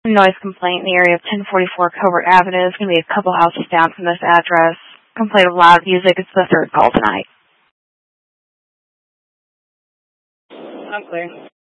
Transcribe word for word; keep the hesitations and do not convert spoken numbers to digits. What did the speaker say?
Noise complaint in the area of ten forty-four Covert Avenue. It's going to be a couple houses down from this address. Complaint of loud music. It's the third call tonight. I'm clear.